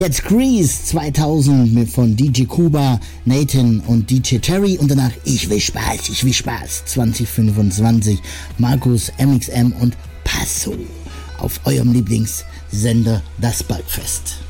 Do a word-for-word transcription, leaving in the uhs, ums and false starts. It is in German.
Jetzt Grease zweitausend von D J Kuba, Nathan und D J Terry und danach Ich will Spaß, ich will Spaß zwanzig fünfundzwanzig, Markus, M X M und Passo auf eurem Lieblingssender Das Balkfest.